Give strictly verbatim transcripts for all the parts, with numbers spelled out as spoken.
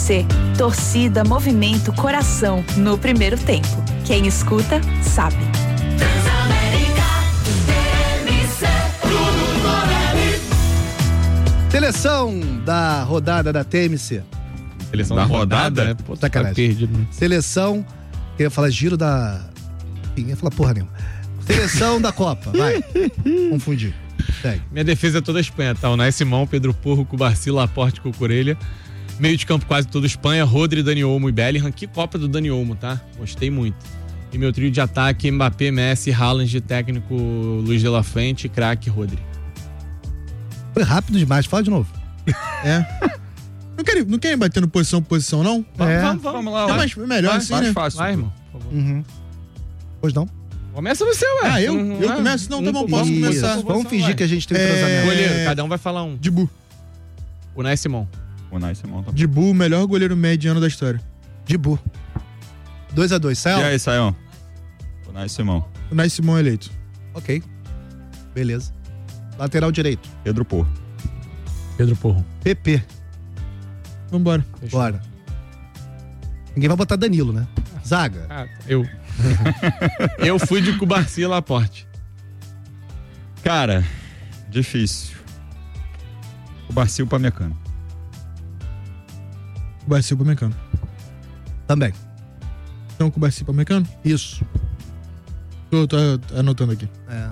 C. Torcida, movimento, coração no primeiro tempo. Quem escuta, sabe. Seleção da rodada da T M C. Seleção da, da rodada? rodada? Pô, tá perdido. Seleção, eu ia falar giro da... Enfim, ia falar porra nenhuma. Seleção da Copa, vai. Confundi. Segue. Minha defesa é toda Espanha, tá? O Unai Simão, Pedro Porro, Cubarsí, Laporte, Cucurella. Meio de campo quase todo Espanha, Rodri, Dani Olmo e Bellingham. Que Copa do Dani Olmo, tá? Gostei muito. E meu trio de ataque, Mbappé, Messi, Haaland, técnico Luiz de la Fuente, craque Rodri. Foi rápido demais, fala de novo. É. Não querem, não querem bater no posição por posição, não? É. Vamos, vamos, vamos lá. É mais, melhor vai, assim, mais né? fácil. Vai, irmão. Por favor. Uhum. Pois não? Começa você, ué. Ah, eu? Uhum. Eu começo? Não, tá bom, posso Isso. começar. Vamos fingir que a gente tem um É... cruzamento. Goleiro, cada um vai falar um. Dibu. Unai Simão. Unai Simão tá bom. Dibu, o melhor goleiro mediano da história. Dibu. dois a dois, Sayão? E aí, Sayão? Unai Simão. Unai Simão eleito. Ok. Beleza. Lateral direito. Pedro Porro. Pedro Porro. P P. Vambora. Fechou. Bora. Ninguém vai botar Danilo, né? Zaga. Ah, eu. Eu fui de Cubarsí e Laporte. Cara, difícil. O Barcil Pamecano. O Barcil Pamecano. Também. Então, com o Barcil Pamecano? Isso. Tô, tô anotando aqui. É.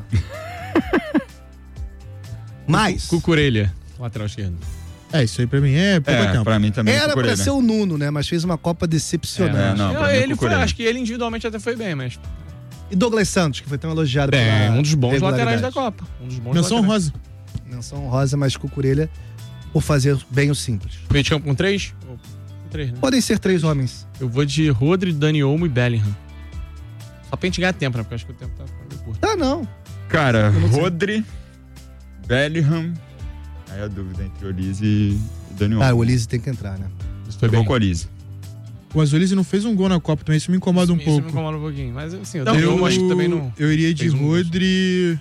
Mais. Cucurella, lateral esquerdo. É, isso aí pra mim é pouco É, campo. pra mim também é Era pra Cucurella. ser o Nuno, né? Mas fez uma Copa decepcionante. É, não, pra mim é ele foi, Cucurella. acho que ele individualmente até foi bem, mas... E Douglas Santos, que foi tão elogiado Bem, pela um dos bons regularidade. laterais da Copa. Um dos bons Menção laterais. rosa. Menção rosa, mas Cucurella por fazer bem o simples. Meio de campo com três? Ou com três, né? Podem ser três homens. Eu vou de Rodri, Dani Olmo e Bellingham. Só pra gente ganhar tempo, né? Porque eu acho que o tempo tá meio curto. Ah, não. Cara, não sei. Rodri, Bellingham. Aí a dúvida entre Olise e Dani Olmo. Ah, o Olise tem que entrar, né? Isso foi Eu bem. vou com Olise. O Azulise não fez um gol na Copa também, isso me incomoda um Isso pouco. me incomoda um pouquinho. Mas assim, o Não, Dani eu, Olmo acho que também não... eu iria de fez um gol. Rodri...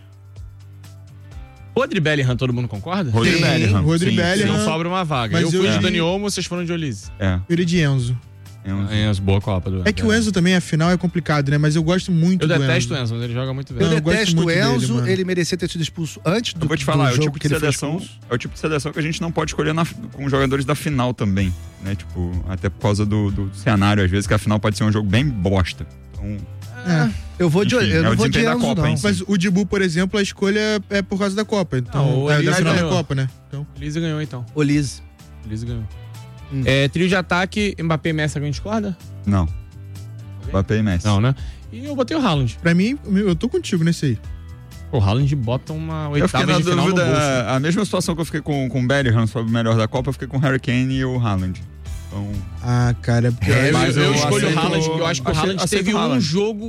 Rodri e Bellingham, todo mundo concorda? Rodri Sim. Bellingham. Rodri Sim, Bellingham. Não sobra uma vaga. Mas eu eu fui de iria- Dani Olmo, vocês foram de Olise. É. Eu iria de Enzo. É um... Enzo, boa Copa do É que o Enzo também, afinal, é complicado, né? Mas eu gosto muito Eu do detesto o Enzo. Enzo, mas ele joga muito bem. Eu Não, eu gosto detesto o muito dele, Enzo, mano. ele merecia ter sido expulso antes do, Eu vou te falar, do é o jogo tipo que de ele foi seleção, expulso. é o tipo de seleção que a gente não pode escolher na- com jogadores da final também, né? Tipo, até por causa do, do cenário, às vezes, que a final pode ser um jogo bem bosta. Então, É. Eu vou de, Enfim, eu é não o vou de desempenho da Enzo, Copa, não. hein? Mas o Dibu, por exemplo, a escolha é por causa da Copa. Então, Não, o é, da Olise final da ganhou. Copa, né? Então, Olise ganhou, então. Olise. Olise ganhou. Hum. É, trio de ataque, Mbappé e Messi, alguém discorda? não. Mbappé e Messi. Não, né? E eu botei o Haaland. pra mim, eu tô contigo nesse aí. O Haaland bota uma Eu fiquei oitava na de final no dúvida, bolso. a mesma situação que eu fiquei com, com o Bellingham sobre o melhor da Copa, eu fiquei com o Harry Kane e o Haaland. Então, Ah, cara, é porque... É, eu, Mas eu, eu escolho aceito- o Haaland, porque eu acho que o aceito- Haaland aceito teve o um Haaland. jogo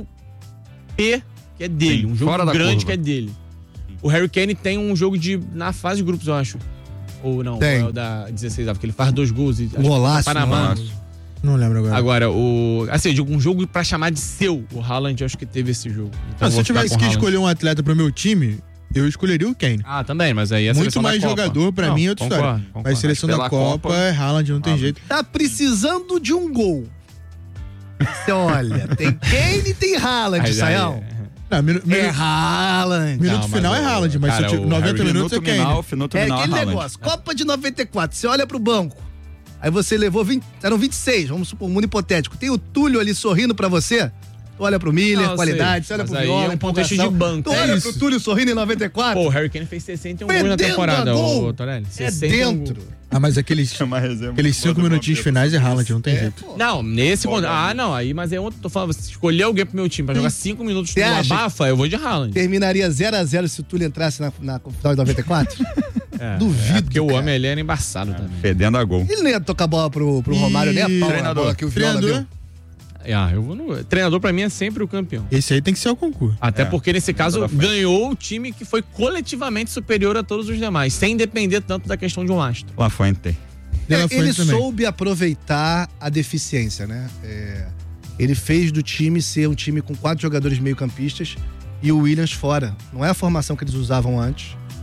P que é dele, Sim, um jogo fora da grande curva. que é dele. O Harry Kane tem um jogo de na fase de grupos, eu acho. Ou não, Tem. é o da dezesseis, porque ele faz dois gols e acho que Golaço, contra o Panamá. golaço. Não lembro agora. Agora, o. Assim, eu digo, um jogo pra chamar de seu. O Haaland, eu acho que teve esse jogo. Então Ah, eu se vou eu ficar tivesse com que o Haaland. escolher um atleta pro meu time, eu escolheria o Kane. Ah, também, mas aí é a Muito seleção da mais Copa. jogador, pra Não, mim, é outra concordo, história. concordo. Mas seleção Mas da pela Copa Copa, é Haaland, não tem Haaland. jeito. Tá precisando de um gol. Você olha, tem Kane e tem Haaland, Aí, Sayão. aí, é. Não, minu- É minu- Haaland. minuto Não, mas final é o- Haaland, mas cara, se eu tiver o noventa Harry, minutos é minuto Kane. final, minuto É final, aquele Haaland. negócio, Copa de noventa e quatro, você olha pro banco, aí você levou vinte, eram vinte e seis, vamos supor, um mundo hipotético. Tem o Túlio ali sorrindo pra você, tu olha pro Miller, Não, qualidade, sei, você olha mas pro aí Viola, é um contexto empolgação. de banco. Tu É olha isso. pro Túlio sorrindo em noventa e quatro, Pô, o Harry Kane fez sessenta e um gols na perdendo temporada, a gol. ô Torelli. É sessenta e um dentro. gols. Ah, mas aqueles, Chama a reserva, aqueles bota cinco uma minutinhos pedra. finais é Haaland, não tem É, jeito. pô. Não, nesse Olha, ponto. Ah, não, aí, mas é outro. Tô falando, se escolher alguém pro meu time pra jogar cinco minutos Você no acha abafa, eu vou de Haaland. Terminaria zero a zero se o Túlio entrasse na, na final de noventa e quatro? É, Duvido, É porque o cara. homem ele era embaçado também. Fedendo a gol. Ele não ia tocar a bola pro, pro Romário, nem a pau na Treinador. bola que o Viola Treinador, deu. Ah, eu vou no. Treinador pra mim é sempre o campeão. esse aí tem que ser o concurso. Até É, porque nesse caso da frente. ganhou o time que foi coletivamente superior a todos os demais, sem depender tanto da questão de um astro. La Fuente. É, Ela foi ele também. soube aproveitar a deficiência, né? É, ele fez do time ser um time com quatro jogadores meio-campistas e o Williams fora. Não é a formação que eles usavam antes.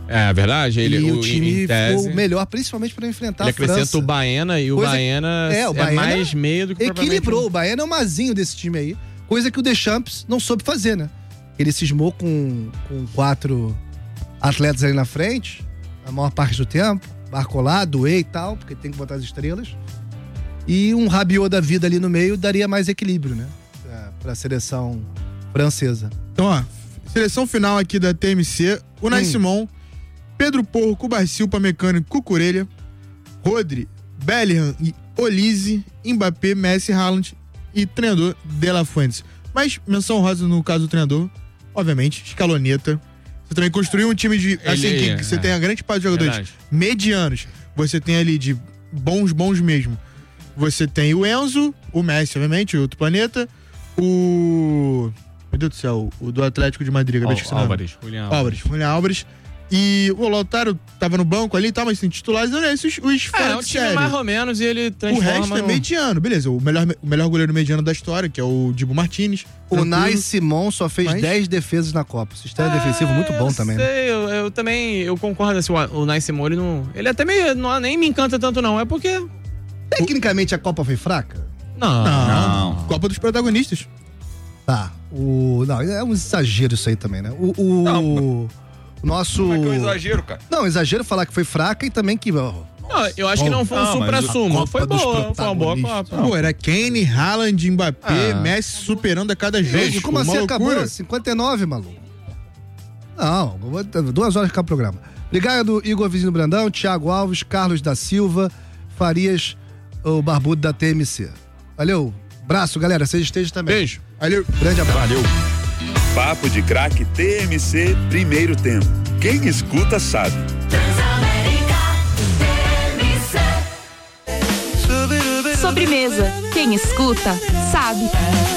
É verdade. Ele, e o, o time em tese, ficou melhor, principalmente para enfrentar ele a França. acrescenta o Baena e o Coisa- Baena é, é, o Baena mais meio do que Equilibrou. O propriamente- Baena é o mazinho desse time aí. Coisa que o Deschamps não soube fazer, né? Ele cismou com, com quatro atletas ali na frente, a maior parte do tempo. Barcolá, Doué e tal, porque tem que botar as estrelas. E um Rabiot da vida ali no meio daria mais equilíbrio, né? Pra, pra seleção francesa. Então, ó, seleção final aqui da T M C, Unai Hum. Simon, Pedro Porro, Cubarcio, Pamecano e Cucurella, Rodri, Bellingham e Olise, Mbappé, Messi, Haaland e treinador De La Fuentes. Mas menção rosa no caso do treinador, obviamente, Scaloneta. Você também construiu um time de, assim, Ele- que, que você é. tem a grande parte de jogadores Verdade. medianos. Você tem ali de bons, bons mesmo. Você tem o Enzo, o Messi, obviamente, o outro planeta, o... Meu Deus do céu, o do Atlético de Madrid, acabei de esquecer o nome. Álvares, Julián Álvares. Álvares, Julián Álvares. E o Lautaro tava no banco ali e tal, mas tem titulares, olha esses os É, fora é um de time série. mais ou menos e ele O transforma resto é no- mediano, beleza. O melhor, o melhor goleiro mediano da história, que é o Dibu Martinez. O Nai tranquilo. Simon só fez Mas- dez defesas na Copa. Sistema defensivo muito bom eu também, né? sei, eu, eu também, eu concordo assim, o, o Nice Simone não, ele até meio, não, nem me encanta tanto não, é porque... Tecnicamente a Copa foi fraca? Não, Não, Não. Copa dos protagonistas. Tá. O... Não, é um exagero isso aí também, né? O, o... Não, o nosso... Como é que é um exagero, cara? Não, exagero falar que foi fraca e também que... ó, Não, eu acho que não foi um Não, mas supra-sumo, a foi Copa dos boa, foi uma boa protagonistas. Copa. Pô, era Kane, Haaland, Mbappé, Ah. Messi superando a cada jogo. Gente, como uma assim loucura. acabou? cinquenta e nove, maluco. Não, vou- duas horas que acaba o programa. Obrigado, Igor Vizinho Brandão, Thiago Alves, Carlos da Silva, Farias, o barbudo da T M C. Valeu. Braço, galera. Vocês estejam também. Beijo. Valeu. Grande abraço. Valeu. Papo de Craque T M C, primeiro tempo. Quem escuta sabe. Sobremesa. Quem escuta, sabe.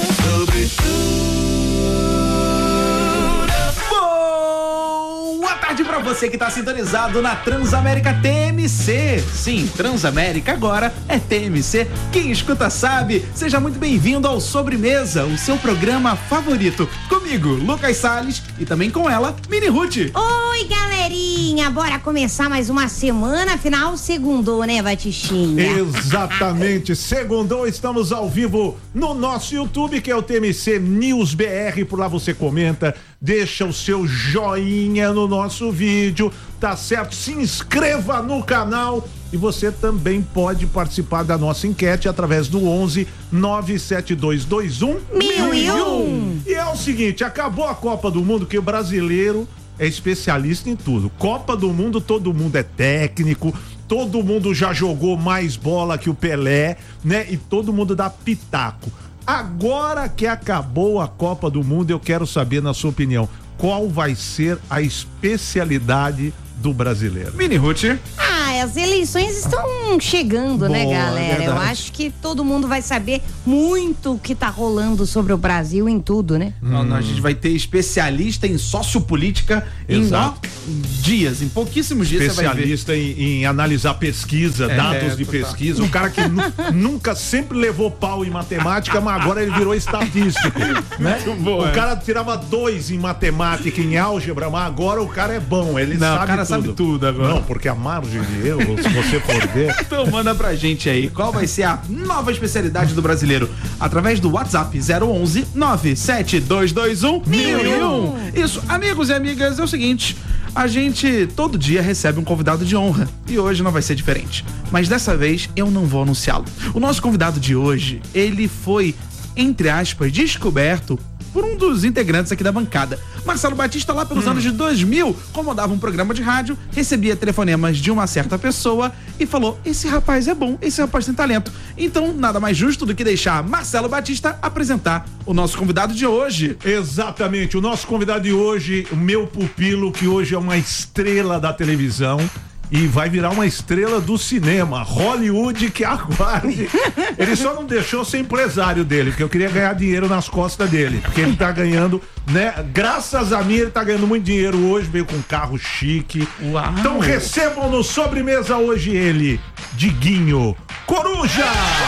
Boa tarde pra você que tá sintonizado na Transamérica T M C. Sim, Transamérica agora é T M C. Quem escuta sabe. Seja muito bem-vindo ao Sobremesa, o seu programa favorito. Comigo, Lucas Salles, e também com ela, Mini Ruth. Oi, galerinha! Bora começar mais uma semana, afinal, segundou, né, Batistinha? Exatamente, segundou, estamos ao vivo no nosso YouTube, que é o T M C News B R. Por lá você comenta, deixa o seu joinha no nosso vídeo, tá certo? Se inscreva no canal e você também pode participar da nossa enquete através do onze nove sete dois dois um Mil e um. E é o seguinte, acabou a Copa do Mundo, que o brasileiro é especialista em tudo. Copa do Mundo, todo mundo é técnico, todo mundo já jogou mais bola que o Pelé, né? E todo mundo dá pitaco. Agora que acabou a Copa do Mundo, eu quero saber, na sua opinião, qual vai ser a especialidade do brasileiro? Mini Ruth. Ah, as eleições estão chegando, né, Boa, galera? Eu verdade. acho que todo mundo vai saber muito o que tá rolando sobre o Brasil em tudo, né? Não, a gente vai ter especialista em sociopolítica em, ó, Exato. dias, em pouquíssimos dias você vai ver. Especialista em, em analisar pesquisa, É, dados é, de total. pesquisa. O cara que nu- nunca sempre levou pau em matemática, mas agora ele virou estatístico, né? bom, o é. cara tirava dois em matemática, em álgebra, mas agora o cara é bom, ele Não, sabe o cara tudo. sabe tudo agora. Não, porque a margem de erro, se você for ver... Então manda pra gente aí, qual vai ser a nova especialidade do brasileiro? Através do WhatsApp zero onze nove sete dois dois um mil e um. Isso, amigos e amigas, é o seguinte, a gente todo dia recebe um convidado de honra e hoje não vai ser diferente. Mas dessa vez eu não vou anunciá-lo. O nosso convidado de hoje, ele foi, entre aspas, descoberto por um dos integrantes aqui da bancada. Marcelo Batista, lá pelos anos de dois mil, comandava um programa de rádio, recebia telefonemas de uma certa pessoa e falou: esse rapaz é bom, esse rapaz tem talento. Então, nada mais justo do que deixar Marcelo Batista apresentar o nosso convidado de hoje. Exatamente, o nosso convidado de hoje, o meu pupilo, que hoje é uma estrela da televisão e vai virar uma estrela do cinema, Hollywood, que aguarde. Ele só não deixou ser empresário dele, porque eu queria ganhar dinheiro nas costas dele, porque ele tá ganhando, né? Graças a mim, ele tá ganhando muito dinheiro hoje, veio com um carro chique. Uau. Então recebam no Sobremesa hoje ele, Diguinho Coruja!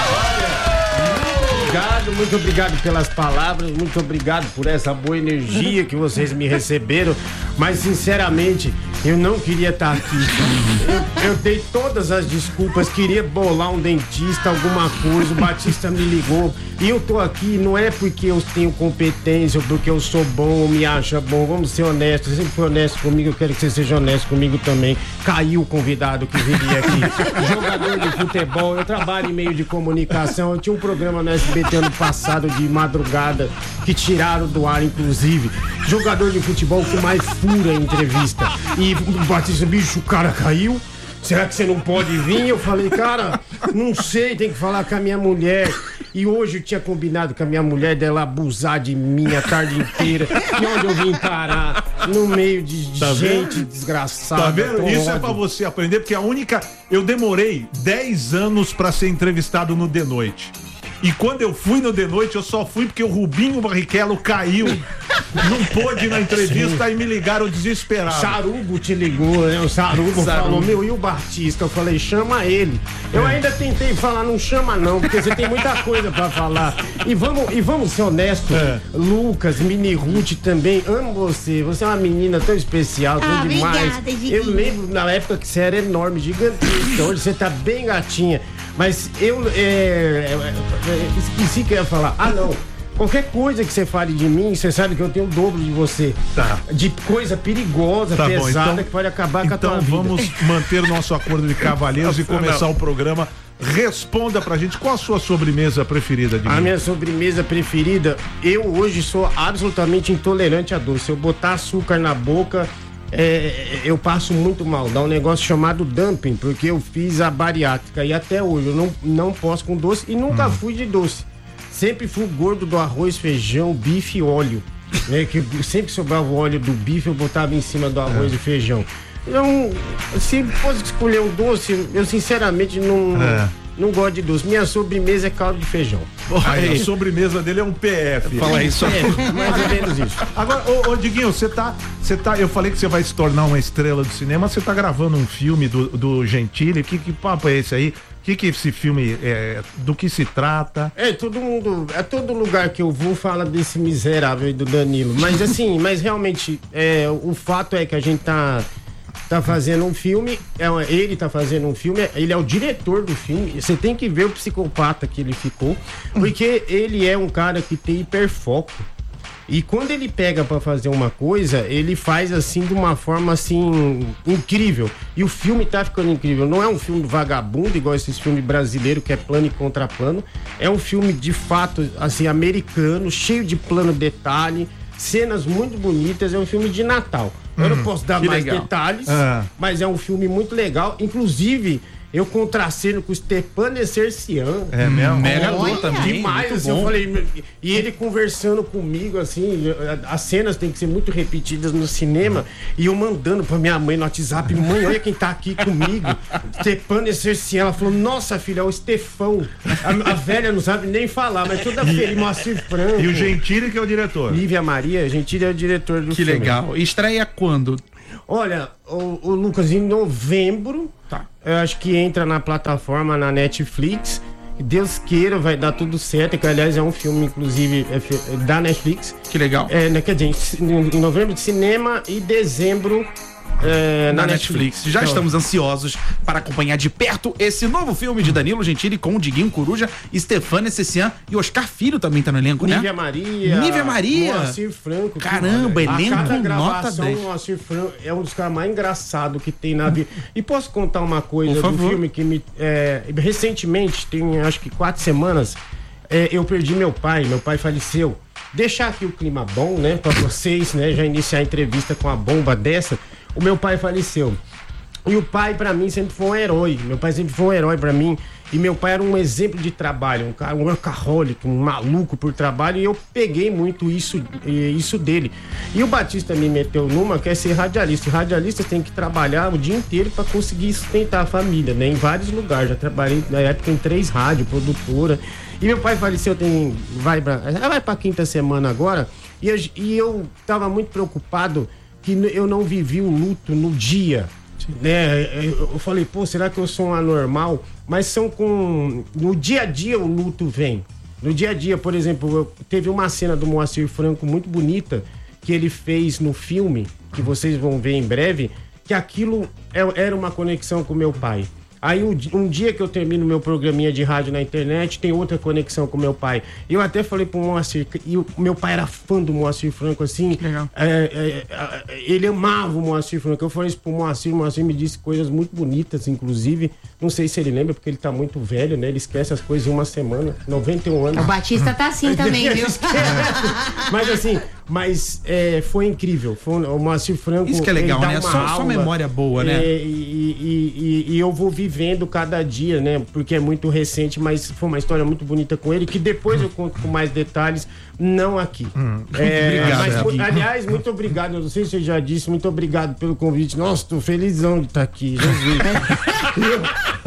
Obrigado, muito obrigado pelas palavras, muito obrigado por essa boa energia que vocês me receberam, mas sinceramente, Eu não queria estar aqui. Eu, eu dei todas as desculpas, queria bolar um dentista, alguma coisa, o Batista me ligou. E eu tô aqui, não é porque eu tenho competência, ou porque eu sou bom, ou me acha bom. Vamos ser honestos, você sempre foi honesto comigo, eu quero que você seja honesto comigo também. Caiu o convidado que viria aqui. Jogador de futebol, eu trabalho em meio de comunicação. Eu tinha um programa no S B T ano passado de madrugada, que tiraram do ar, inclusive. Jogador de futebol que mais fura em entrevista. E o Batista, bicho, o cara caiu. Será que você não pode vir? Eu falei, cara, não sei, tem que falar com a minha mulher. E hoje eu tinha combinado com a minha mulher dela abusar de mim a tarde inteira. E onde eu vim parar? No meio de Tá gente vendo? desgraçada. Tá vendo? Isso é ódio. pra você aprender, porque a única. Eu demorei dez anos pra ser entrevistado no The Noite. E quando eu fui no The Noite, eu só fui porque o Rubinho Barrichello caiu. Não pôde ir na entrevista. Sim. E me ligaram desesperado. O Sarubo te ligou, né? O Sarubo, Sarubo falou, meu, e o Batista? Eu falei, chama ele. Eu ainda tentei falar, não chama não, porque você tem muita coisa pra falar. E vamos, e vamos ser honestos, é. Lucas, Mini Ruth também, amo você. Você é uma menina tão especial, tão ah, demais. Obrigada, eu lembro na época que você era enorme, gigantesca. Hoje você tá bem gatinha. Mas eu é, é, é, esqueci que eu ia falar. Ah, não. Qualquer coisa que você fale de mim, você sabe que eu tenho o dobro de você. Tá. De coisa perigosa, tá pesada, bom, então, que pode acabar com a tua vida. Então vamos manter o nosso acordo de cavalheiros e começar não. o programa. Responda pra gente, qual a sua sobremesa preferida de A mim? minha sobremesa preferida, eu hoje sou absolutamente intolerante a doce. Se eu botar açúcar na boca... É, eu passo muito mal, dá um negócio chamado dumping, porque eu fiz a bariátrica e até hoje eu não, não posso com doce e nunca hum. fui de doce. Sempre fui gordo do arroz, feijão, bife e óleo. Né, que sempre sobrava o óleo do bife, eu botava em cima do arroz é. e feijão. Então, se fosse escolher um doce, eu sinceramente não... É. Não gosto de doce. Minha sobremesa é caldo de feijão. Aí, a sobremesa dele é um P F. Fala isso. É, mais ou menos isso. Agora, ô, ô Diguinho, você tá, você tá. Eu falei que você vai se tornar uma estrela do cinema. Você tá gravando um filme do, do Gentili. Que, que papo é esse aí? O que, que esse filme é? Do que se trata? É, todo mundo. É todo lugar que eu vou fala desse miserável aí do Danilo. Mas assim, mas realmente, é, o fato é que a gente tá. Tá fazendo um filme, é, ele tá fazendo um filme, ele é o diretor do filme. Você tem que ver o psicopata que ele ficou, porque ele é um cara que tem hiperfoco. E quando ele pega pra fazer uma coisa, ele faz assim de uma forma assim incrível. E o filme tá ficando incrível. Não é um filme vagabundo igual esses filmes brasileiros que é plano e contraplano. É um filme de fato assim americano, cheio de plano detalhe, cenas muito bonitas. É um filme de Natal. Eu não posso dar mais legal. detalhes, ah. mas é um filme muito legal. Inclusive, eu contraceno com o Stepan Essercian. É mesmo? Mega bom também. Demais, assim, eu falei. E ele conversando comigo, assim, as cenas têm que ser muito repetidas no cinema. E eu mandando pra minha mãe no WhatsApp: mãe, olha quem tá aqui comigo. Stepan Essercian. Ela falou: nossa, filha, é o Stefão. A, a velha não sabe nem falar, mas toda feliz, Moacir Franco. E o Gentili, que é o diretor? Lívia Maria, Gentili é o diretor do que filme. Que legal. E estreia quando? Olha, o, o Lucas, em novembro, tá. Eu acho que entra na plataforma, na Netflix. Deus queira, vai dar tudo certo. Que, aliás, é um filme, inclusive, é, da Netflix. Que legal. É, né, quer dizer, em novembro de cinema e dezembro é, na, na Netflix. Netflix. Já então, estamos ansiosos para acompanhar de perto esse novo filme de Danilo Gentili com o Diguinho Coruja, Stefan Essercian e Oscar Filho também tá no elenco, né? Nívia Maria. Nívia Maria. Moacir Franco. Caramba, que, elenco cada nota dez. O Moacir Franco é um dos caras mais engraçados que tem na vida. E posso contar uma coisa do filme que me... É, recentemente, tem acho que quatro semanas, é, eu perdi meu pai, meu pai faleceu. Deixar aqui o clima bom, né, pra vocês, né, já iniciar a entrevista com a bomba dessa. O meu pai faleceu. E o pai, pra mim, sempre foi um herói. Meu pai sempre foi um herói pra mim. E meu pai era um exemplo de trabalho, um cara, um workaholic, um maluco por trabalho. E eu peguei muito isso, isso dele. E o Batista me meteu numa que é ser radialista. E radialista tem que trabalhar o dia inteiro pra conseguir sustentar a família, né? Em vários lugares. Já trabalhei na época em três rádios, produtora. E meu pai faleceu, tem, vai, pra, vai pra quinta semana agora. E eu, e eu tava muito preocupado que eu não vivi o luto no dia, né? Eu falei, pô, será que eu sou um anormal? Mas são com... No dia a dia o luto vem. No dia a dia, por exemplo, eu... teve uma cena do Moacir Franco muito bonita que ele fez no filme, que vocês vão ver em breve, que aquilo é- era uma conexão com meu pai. Aí um, di- um dia que eu termino meu programinha de rádio na internet, tem outra conexão com meu pai. Eu até falei pro Moacir, que- e o meu pai era fã do Moacir Franco, assim. Legal. É, é, é, ele amava o Moacir Franco. Eu falei isso pro Moacir, o Moacir me disse coisas muito bonitas, inclusive. Não sei se ele lembra, porque ele tá muito velho, né? Ele esquece as coisas em uma semana, noventa e um anos. O Batista tá assim também, viu? Mas assim, mas é, foi incrível. Foi, o Moacir Franco. Isso que é legal, ele dá né? uma Só- só aula, memória boa, né? é, e, e- e- e eu vou vivendo cada dia, né? Porque é muito recente, mas foi uma história muito bonita com ele, que depois eu conto com mais detalhes, não aqui. É, Obrigado, mas, Diguinho. aliás, muito obrigado. Eu não sei se eu já disse, muito obrigado pelo convite. Nossa, tô felizão de estar aqui. Jesus.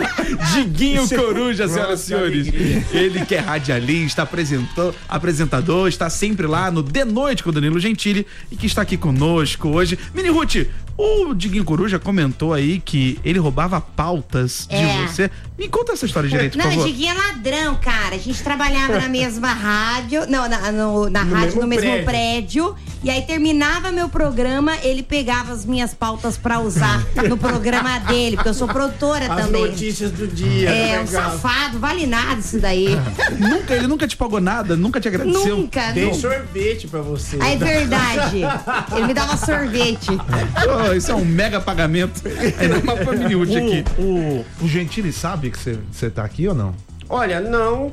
Diguinho Isso é- Coruja, senhoras e Nossa, senhores. alegria. Ele que é radialista, apresentou, apresentador, está sempre lá no De Noite com o Danilo Gentili e que está aqui conosco hoje. Mini Ruth, o Diguinho Coruja comentou aí que ele roubava pautas de É. você. Me conta essa história direito, por Não, favor. Diguinho é ladrão, cara. A gente trabalhava na mesma rádio, não, na, no- na No rádio, mesmo no mesmo prédio. prédio. E aí terminava meu programa, ele pegava as minhas pautas pra usar no programa dele, porque eu sou produtora As também. notícias do dia. É, um legal. safado, vale nada isso daí. Nunca, ele nunca te pagou nada, nunca te agradeceu. Nunca, Dei nunca. sorvete pra você. Ah, é verdade. Ele me dava sorvete. Oh, isso é um mega pagamento. Ainda mais pra Mini Ruth aqui. O, o, o Gentili sabe que você tá aqui ou não? Olha, não.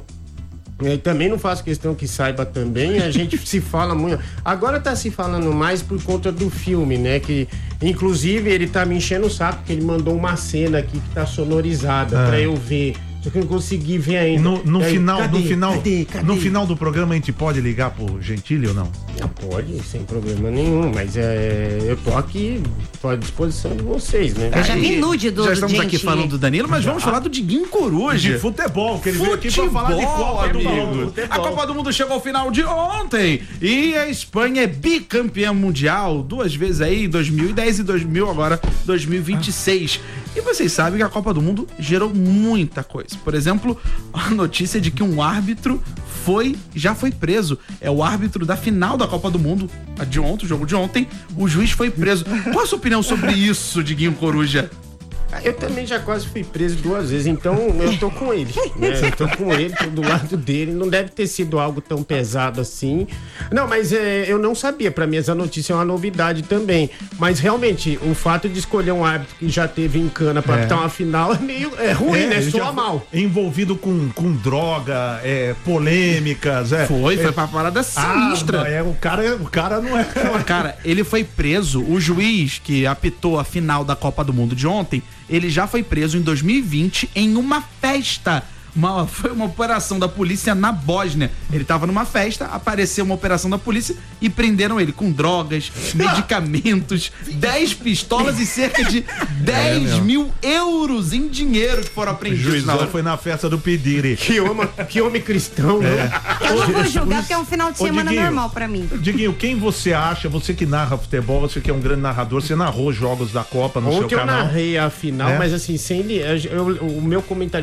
Eu também não faço questão que saiba também. A gente se fala muito. Agora tá se falando mais por conta do filme, né? Que, inclusive, ele tá me enchendo o saco, porque ele mandou uma cena aqui que tá sonorizada Ah. pra eu ver. Só que eu não consegui ver ainda. No, no E aí, final, cadê? no, final, Cadê? Cadê? no final do programa a gente pode ligar pro Gentili ou não? Não, pode, sem problema nenhum. Mas é, eu tô aqui, tô à disposição de vocês, né? Eu já vi nude do Já estamos do aqui Gentili. falando do Danilo, mas vamos falar do Diguinho Coruja. De futebol, que ele veio aqui pra falar de Copa do Mundo. A Copa do Mundo chegou ao final de ontem e a Espanha é bicampeã mundial duas vezes aí, dois mil e dez e dois mil, agora dois mil e vinte e seis. E vocês sabem que a Copa do Mundo gerou muita coisa. Por exemplo, a notícia de que um árbitro foi, já foi preso. É o árbitro da final da Copa do Mundo, a de ontem, o jogo de ontem. O juiz foi preso. Qual a sua opinião sobre isso, Diguinho Coruja? Eu também já quase fui preso duas vezes, então eu tô com ele, né? Eu tô com ele, tô do lado dele. Não deve ter sido algo tão pesado assim. Não, mas é, eu não sabia. Pra mim, essa notícia é uma novidade também. Mas realmente, o fato de escolher um árbitro que já teve em cana pra É. apitar uma final é meio é ruim, né? ele Soa já mal. foi Envolvido com, com droga, é, polêmicas. É, Foi, é, foi pra parada sinistra. Ah, é, o, cara, o cara não é. Cara, ele foi preso, o juiz que apitou a final da Copa do Mundo de ontem, ele já foi preso em dois mil e vinte em uma festa. Uma, foi uma operação da polícia na Bósnia. Ele tava numa festa, apareceu uma operação da polícia e prenderam ele com drogas, medicamentos, dez pistolas e cerca de dez mesmo. mil euros em dinheiro que foram O apreendidos na juizão hora. foi na festa do Pedire. Que homem, que homem cristão, né? Eu não vou julgar porque é um final de Ô, semana Diguinho. normal pra mim. Diguinho, quem você acha, você que narra futebol, você que é um grande narrador, você narrou jogos da Copa no Ontem seu eu canal? narrei a final, É? mas assim, sem li- eu- eu- o meu comentário